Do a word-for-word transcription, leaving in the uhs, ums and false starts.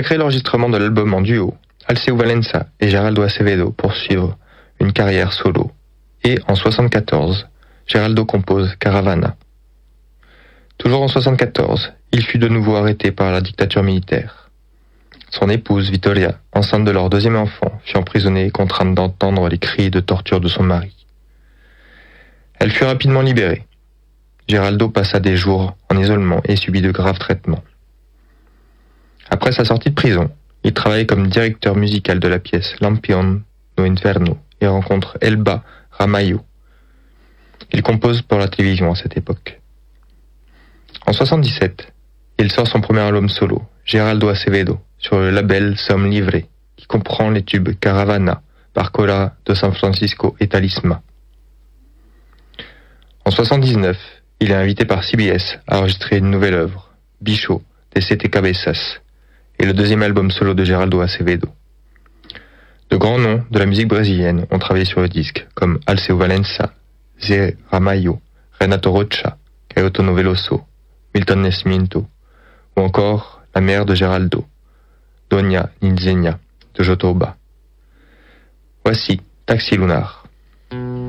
consacrer l'enregistrement de l'album en duo, Alceu Valença et Geraldo Acevedo poursuivent une carrière solo. Et en soixante-quatorze, Geraldo compose Caravana. Toujours en soixante-quatorze, il fut de nouveau arrêté par la dictature militaire. Son épouse, Vittoria, enceinte de leur deuxième enfant, fut emprisonnée et contrainte d'entendre les cris de torture de son mari. Elle fut rapidement libérée. Geraldo passa des jours en isolement et subit de graves traitements. Après sa sortie de prison, il travaille comme directeur musical de la pièce Lampion no Inferno et rencontre Elba Ramalho. Il compose pour la télévision à cette époque. En soixante-dix-sept, il sort son premier album solo, Geraldo Acevedo, sur le label Som Livre, qui comprend les tubes Caravana, Barcola de San Francisco et Talisma. En soixante-dix-neuf, il est invité par C B S à enregistrer une nouvelle œuvre, Bicho de Sete Cabeças, et le deuxième album solo de Geraldo Acevedo. De grands noms de la musique brésilienne ont travaillé sur le disque, comme Alceu Valença, Zé Ramalho, Renato Rocha, Caetano Veloso, Milton Nascimento, ou encore la mère de Geraldo, Dona Nizenia de Jotobá. Voici Taxi Lunar.